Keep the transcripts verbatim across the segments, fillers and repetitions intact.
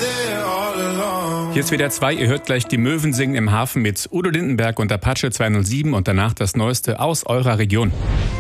Hier ist W D R zwei, ihr hört gleich die Möwen singen im Hafen mit Udo Lindenberg und Apache zweihundertsieben und danach das Neueste aus eurer Region.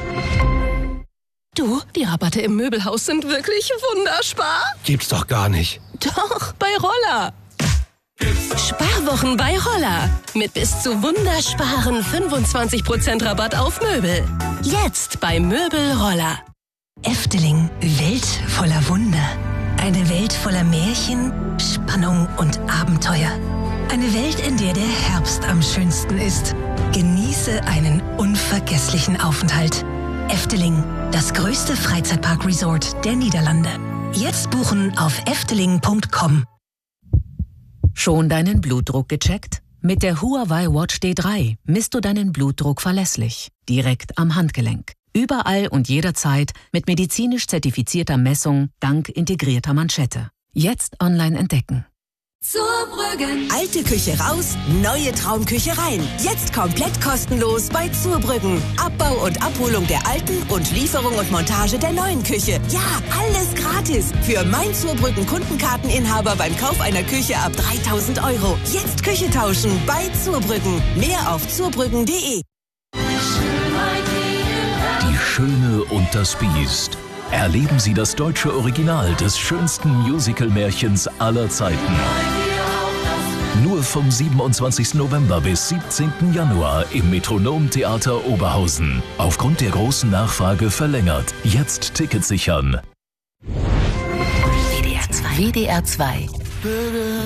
Du, die Rabatte im Möbelhaus sind wirklich wunderspar. Gibt's doch gar nicht. Doch, bei Roller. Sparwochen bei Roller. Mit bis zu wundersparen fünfundzwanzig Prozent Rabatt auf Möbel. Jetzt bei Möbel Roller. Efteling, Welt voller Wunder. Eine Welt voller Märchen, Spannung und Abenteuer. Eine Welt, in der der Herbst am schönsten ist. Genieße einen unvergesslichen Aufenthalt. Efteling, das größte Freizeitpark-Resort der Niederlande. Jetzt buchen auf efteling punkt com. Schon deinen Blutdruck gecheckt? Mit der Huawei Watch D drei misst du deinen Blutdruck verlässlich, direkt am Handgelenk. Überall und jederzeit mit medizinisch zertifizierter Messung dank integrierter Manschette. Jetzt online entdecken. Zurbrüggen. Alte Küche raus, neue Traumküche rein. Jetzt komplett kostenlos bei Zurbrüggen. Abbau und Abholung der alten und Lieferung und Montage der neuen Küche. Ja, alles gratis. Für mein Zurbrüggen Kundenkarteninhaber beim Kauf einer Küche ab dreitausend Euro. Jetzt Küche tauschen bei Zurbrüggen. Mehr auf zurbrüggen punkt de. Die Schöne und das Biest. Erleben Sie das deutsche Original des schönsten Musical-Märchens aller Zeiten. Nur vom siebenundzwanzigsten November bis siebzehnten Januar im Metronom-Theater Oberhausen. Aufgrund der großen Nachfrage verlängert. Jetzt Tickets sichern. W D R zwei. W D R zwei.